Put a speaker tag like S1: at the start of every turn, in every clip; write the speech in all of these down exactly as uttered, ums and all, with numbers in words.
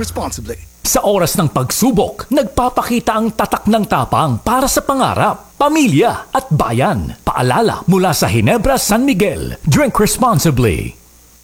S1: responsibly.
S2: Sa oras ng pagsubok, nagpapakita ang tatak ng tapang para sa pangarap, pamilya at bayan. Paalala mula sa Ginebra San Miguel. Drink responsibly.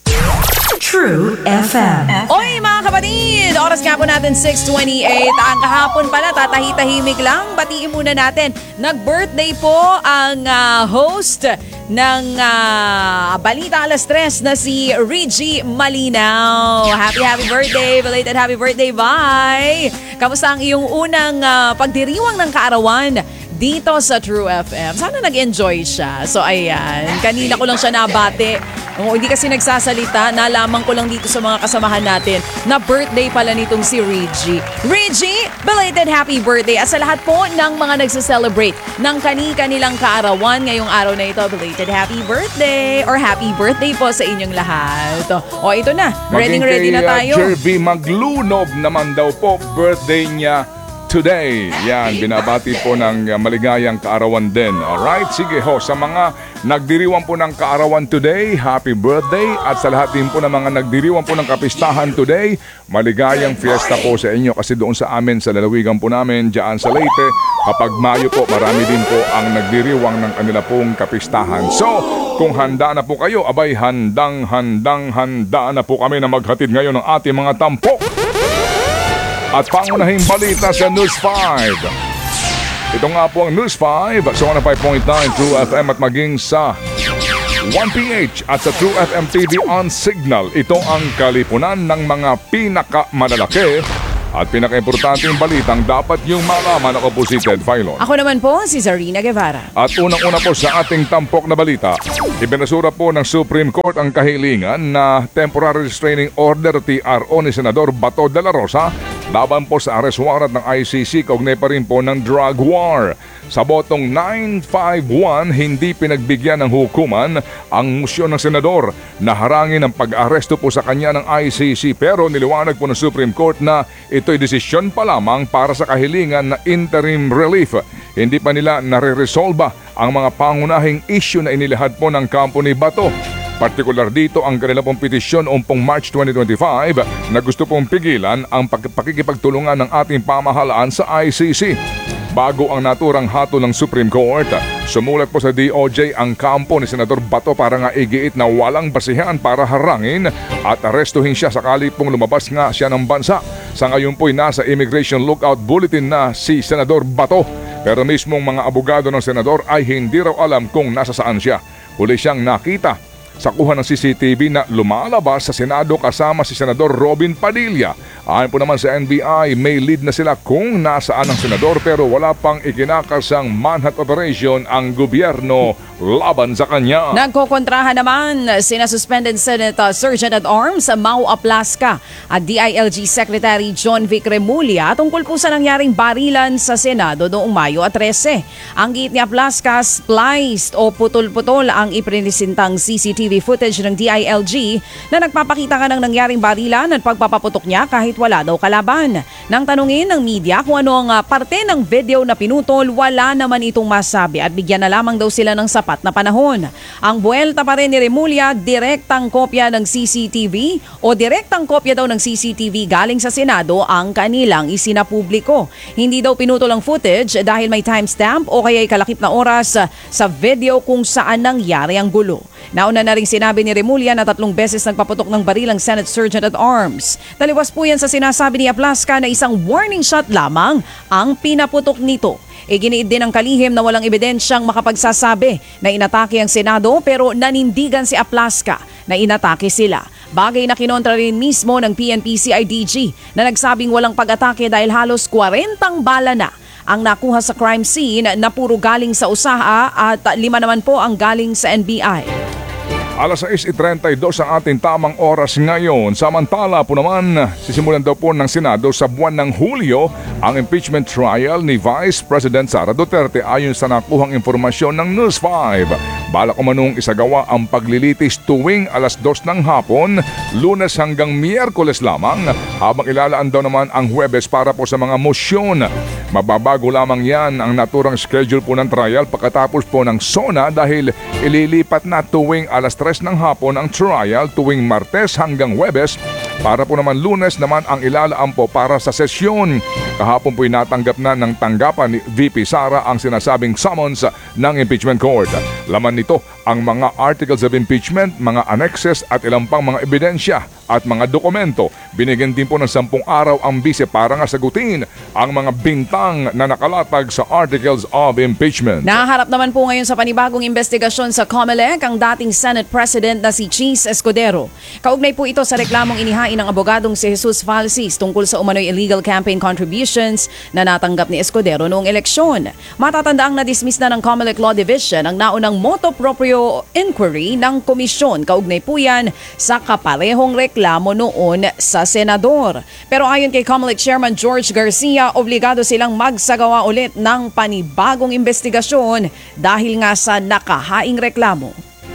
S3: True F M.
S4: Oy mga kapatid, oras nga po natin six twenty-eight. Ang kahapon pala, tatahi-tahimik lang. Batiin muna natin. Nag-birthday po ang uh, host ng uh, Balita Alas Tres na si Reggie Malinaw. Happy, happy birthday. Belated happy birthday. Bye. Kamusta ang iyong unang uh, pagdiriwang ng kaarawan dito sa True F M? Sana nag-enjoy siya. So ayan, kanina ko lang siya nabate. Kung hindi kasi nagsasalita, nalaman ko lang dito sa mga kasamahan natin na birthday pala nitong si Reggie. Reggie, belated happy birthday. At sa lahat po ng mga nagsa-celebrate ng kani-kanilang kaarawan ngayong araw na ito, belated happy birthday or happy birthday po sa inyong lahat. O ito na, ready ready na tayo.
S5: Maging kay uh, Jervy Maglunob naman daw po, birthday niya today. Yan, binabati po ng uh, maligayang kaarawan din. Alright, sige ho, sa mga nagdiriwang po ng kaarawan today, happy birthday. At sa lahat din po ng mga nagdiriwang po ng kapistahan today, maligayang fiesta po sa inyo. Kasi doon sa amin, sa lalawigan po namin, dyan sa Leyte, kapag Mayo po, marami din po ang nagdiriwang ng kanila pong kapistahan. So, kung handa na po kayo, abay, handang, handang, handa na po kami na maghatid ngayon ng ating mga tampok at pangunahing balita sa News five. Ito nga po ang News five sa one oh five point nine True F M at maging sa one P H at sa True F M T V on Signal. Ito ang kalipunan ng mga pinakamalalaki at pinaka-importanteng balitang dapat yung malaman. Ako po si Ted Filon.
S4: Ako naman po si Zarina Guevara.
S5: At unang-una po sa ating tampok na balita, ibinasura po ng Supreme Court ang kahilingan na Temporary Restraining Order T R O ni Senador Bato de la Rosa laban po sa arrest warrant ng I C C kaugnay pa rin po ng drug war. Sa botong nine five one, hindi pinagbigyan ng hukuman ang musyon ng senador na harangin ang pag-aresto po sa kanya ng I C C, pero niliwanag po ng Supreme Court na ito'y desisyon pa lamang para sa kahilingan na interim relief. Hindi pa nila nare-resolba ang mga pangunahing issue na inilahad po ng kampo ni Bato. Partikular dito ang kanila pong petisyon umpong March twenty twenty-five na gusto pong pigilan ang pakikipagtulungan ng ating pamahalaan sa I C C. Bago ang naturang hatol ng Supreme Court, sumulat po sa D O J ang kampo ni Senador Bato para nga igiit na walang basihan para harangin at arestuhin siya sakali pong lumabas nga siya ng bansa. Sa ngayon po'y nasa Immigration Lookout Bulletin na si Senador Bato, pero mismong mga abogado ng senador ay hindi raw alam kung nasa saan siya. Huli siyang nakita sa kuha ng C C T V na lumalabas sa Senado kasama si Senador Robin Padilla. Ayon po naman sa N B I, may lead na sila kung nasaan ang senador pero wala pang ikinakasang manhunt operation ang gobyerno laban sa kanya.
S4: Nagkokontrahan naman sina Suspended Senate Sergeant at Arms Mau Aplasca at D I L G Secretary John Vic Remulla tungkol po sa nangyaring barilan sa Senado noong Mayo thirteen. Ang giit ni Aplasca, spliced o putol-putol ang iprinisintang C C T V footage ng D I L G na nagpapakita ka ng nangyaring barilan at pagpapaputok niya kahit wala daw kalaban. Nang tanungin ng media kung ano ang parte ng video na pinutol, wala naman itong masabi at bigyan na lamang daw sila ng sapat na panahon. Ang buwelta pa rin ni Remulla, direktang kopya ng C C T V o direktang kopya daw ng C C T V galing sa Senado ang kanilang isinapubliko. Hindi daw pinutol ang footage dahil may timestamp o kaya'y kalakip na oras sa video kung saan nangyari ang gulo. Nauna na rin sinabi ni Remulla na tatlong beses nagpaputok ng baril ang Senate Sergeant at Arms. Taliwas po yan sa sinasabi ni Aplasca na isang warning shot lamang ang pinaputok nito. Iginiid din ng kalihim na walang ebidensyang makapagsasabi na inatake ang Senado pero nanindigan si Aplasca na inatake sila. Bagay na kinontra rin mismo ng P N P C I D G na nagsabing walang pag-atake dahil halos forty bala na ang nakuha sa crime scene na puro galing sa usaha at lima naman po ang galing sa N B I.
S5: Alas sais trentadós ang ating tamang oras ngayon. Samantala po naman, sisimulan daw po ng Senado sa buwan ng Hulyo ang impeachment trial ni Vice President Sara Duterte ayon sa nakuhang impormasyon ng News five. Balak umanong isagawa ang paglilitis tuwing alas dos ng hapon, Lunes hanggang Miyerkules lamang, habang ilalaan daw naman ang Huwebes para po sa mga mosyon. Mababago lamang yan ang naturang schedule po ng trial pagkatapos po ng SONA dahil ililipat na tuwing alas tres ng hapon ang trial tuwing Martes hanggang Huwebes Para po naman Lunes naman ang ilalaan po para sa sesyon. Kahapon po'y natanggap na ng tanggapan ni V P Sara ang sinasabing summons ng impeachment court. Laman nito ang mga articles of impeachment, mga annexes at ilang pang mga ebidensya at mga dokumento. Binigyan din po ng sampung araw ang bise para nga sagutin ang mga bintang na nakalatag sa articles of impeachment.
S4: Naharap naman po ngayon sa panibagong investigasyon sa COMELEC ang dating Senate President na si Cheese Escudero. Kaugnay po ito sa reklamong inihain ng abogadong si Jesus Falsis tungkol sa umano'y illegal campaign contributions na natanggap ni Escudero noong eleksyon. Matatandaang na-dismiss na ng COMELEC Law Division ang naunang motu proprio inquiry ng komisyon. Kaugnay po yan sa kaparehong reklamo noon sa senador. Pero ayon kay COMELEC Chairman George Garcia, obligado silang magsagawa ulit ng panibagong investigasyon dahil nga sa nakahaing reklamo.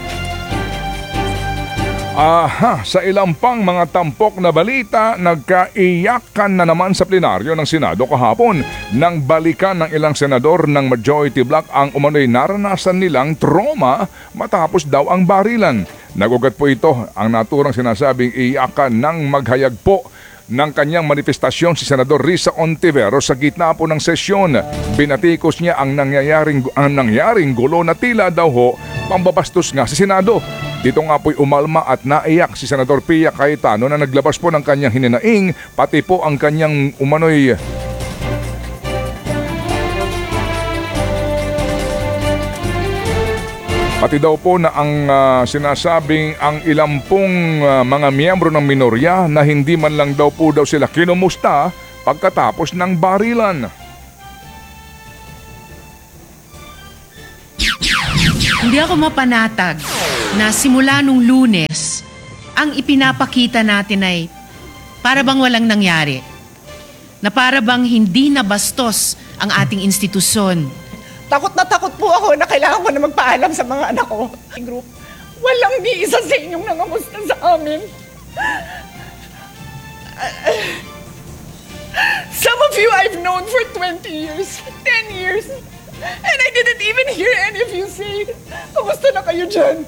S5: Aha, sa ilang pang mga tampok na balita, nagkaiyakan na naman sa plenaryo ng Senado kahapon nang balikan ng ilang senador ng majority bloc ang umano'y naranasan nilang trauma matapos daw ang barilan. Nagugat po ito ang naturang sinasabing iyakan ng maghayag po ng kanyang manifestasyon si Senador Risa Ontiveros sa gitna po ng sesyon. Binatikos niya ang nangyayaring, ang nangyaring gulo na tila daw ho pambabastos nga sa Senado. Dito nga po'y umalma at naiyak si Senador Pia Cayetano na naglabas po ng kanyang hininaing, pati po ang kanyang umano'y Pati daw po na ang uh, sinasabing ang ilang pong uh, mga miyembro ng minorya na hindi man lang daw po daw sila kinumusta pagkatapos ng barilan.
S1: Hindi ako mapanatag na simula nung Lunes, ang ipinapakita natin ay para bang walang nangyari. Na para bang hindi nabastos ang ating institusyon.
S6: Takot na takot po ako na kailangan ko na magpaalam sa mga anak ko. Group, walang ni isa sa inyong nangamusta sa amin. Some of you I've known for twenty years, ten years, and I didn't even hear any of you say, kamusta na kayo dyan?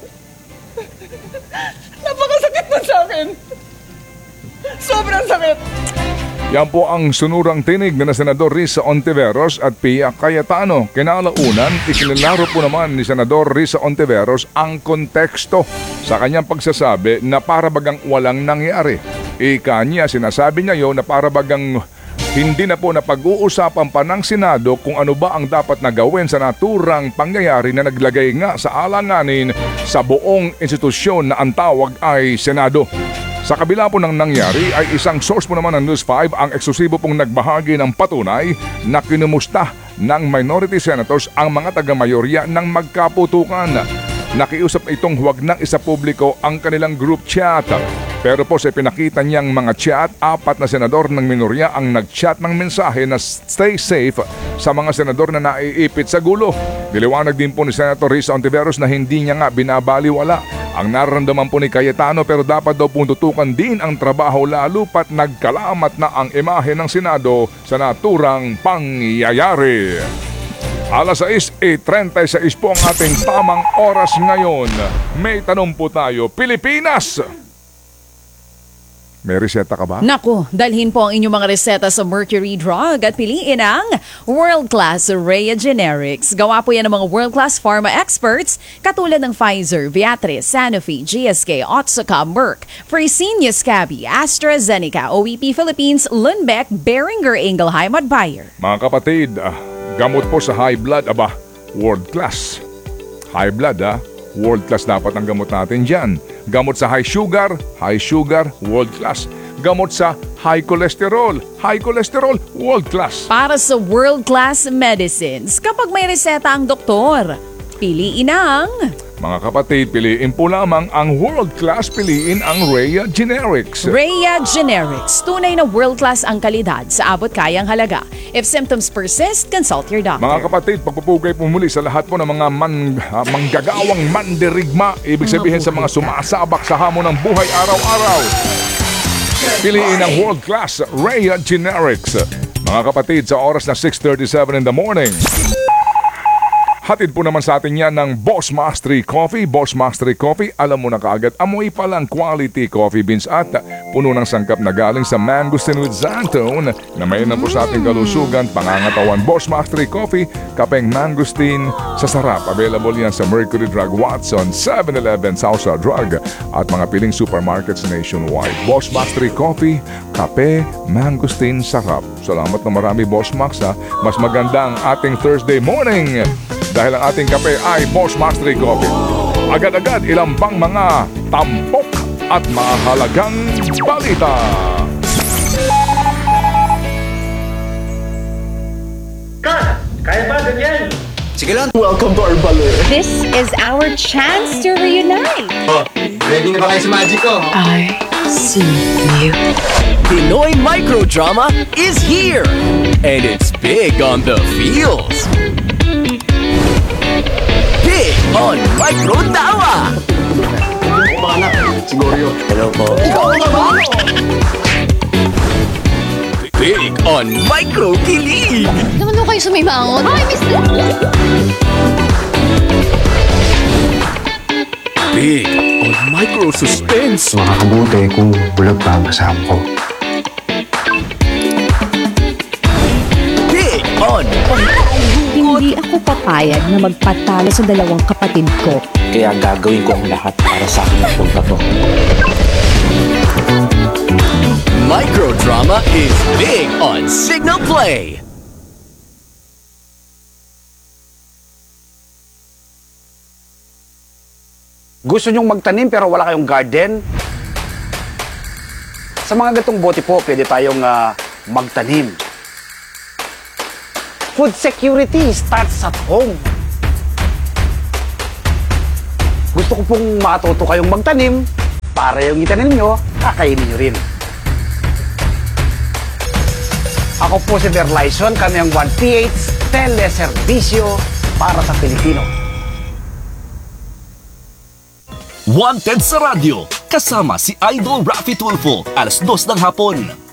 S6: Napakasakit na sa akin. Sobrang sakit.
S5: Yan po ang sunurang tinig na Senador Risa Ontiveros at Pia Cayetano. Kinalaunan, ikinilaro po naman ni Senador Risa Ontiveros ang konteksto sa kanyang pagsasabi na para bagang walang nangyari. Ika niya, sinasabi niya yun na para bagang hindi na po napag-uusapan pa ng Senado kung ano ba ang dapat na gawin sa naturang pangyayari na naglagay nga sa alanganin sa buong institusyon na ang tawag ay Senado. Sa kabila po ng nangyari ay isang source po naman ng News five ang eksklusibo pong nagbahagi ng patunay na kinumusta ng minority senators ang mga taga-mayorya ng magkaputukan. Nakiusap itong huwag nang isa publiko ang kanilang group chat. Pero po sa pinakita niyang mga chat, apat na senador ng minorya ang nag-chat ng mensahe na stay safe sa mga senador na naiipit sa gulo. Diliwanag din po ni Senator Risa Ontiveros na hindi niya nga binabaliwala ang nararamdaman po ni Cayetano pero dapat daw puntutukan din ang trabaho lalo pat nagkalamat na ang imahe ng Senado sa naturang pangyayari. Alas sais e trenta y seis po ang ating tamang oras ngayon. May tanong po tayo, Pilipinas! May reseta ka ba?
S4: Naku, dalhin po ang inyong mga reseta sa Mercury Drug at piliin ang world-class Rhea Generics. Gawa po yan ng mga world-class pharma experts katulad ng Pfizer, Viatris, Sanofi, G S K, Otsuka, Merck, Fresenius Kabi, AstraZeneca, O E P Philippines, Lundbeck, Boehringer Ingelheim at Bayer.
S5: Mga kapatid, ah, gamot po sa high blood, aba, world-class. High blood, ah, world-class dapat ang gamot natin dyan. Gamot sa high sugar, high sugar, world class. Gamot sa high cholesterol, high cholesterol, world class.
S4: Para sa world-class medicines, kapag may reseta ang doktor, piliin ang...
S5: Mga kapatid, piliin po lamang ang world class, piliin ang Rhea Generics.
S4: Rhea Generics, tunay na world-class ang kalidad sa abot kayang halaga. If symptoms persist, consult your doctor.
S5: Mga kapatid, pagpupugay po muli sa lahat po ng mga man, uh, manggagawang mandirigma, ibig sabihin sa mga sumasabak sa hamon ng buhay araw-araw. Piliin ang world-class Rhea Generics. Mga kapatid, sa oras na six thirty-seven in the morning. Hatid po naman sa atin yan ng Boss Mastery Coffee. Boss Mastery Coffee, alam mo na kaagad, amoy pa lang quality coffee beans at puno ng sangkap na galing sa mangosteen with xanthan na may po sa ating kalusugan, pangangatawan. Boss Mastery Coffee, kapeng mangosteen sa sarap. Available yan sa Mercury Drug, Watson, seven eleven, Sousa Drug at mga piling supermarkets nationwide. Boss Mastery Coffee, kape, mangosteen, sarap. Salamat na marami, Boss Max, ha. Mas maganda ang ating Thursday morning dahil ang ating kape ay Boss Mastery Coffee. Agad-agad ilang pang mga tampok at mahalagang balita.
S7: Ka! Kaya ba ganyan?
S8: Sige lang.
S7: Welcome to our ballet.
S9: This is our chance to reunite.
S8: Oh, ready na ba kayo sa magic ko?
S9: I see you.
S10: Pinoy microdrama is here, and it's big on the feels. Big on microtawa.
S7: Mga anak, siguro yun.
S8: Hello po.
S10: Big on microkilig.
S9: Naman mo kayo sumimangon. Hi, mister!
S10: Big on micro suspense.
S7: Makakabuti kung bulag pa ang kasama ko.
S10: Big on
S9: Hindi ako papayag na magpatalo sa dalawang kapatid ko.
S8: Kaya gagawin ko ang lahat para sa akin itong to.
S10: microdrama is big on Signal Play.
S11: Gusto nyong magtanim pero wala kayong garden? Sa mga gatong bote po, pwede tayong ah, magtanim. Food security starts at home. Gusto ko pong matuto kayong magtanim para yung itanim nyo, kakainin nyo rin. Ako po si Verlaison, kami ang one P H Teleservisyo para sa Pilipino.
S10: Wanted sa radyo, kasama si Idol Raffy Tulfo, alas dos ng hapon.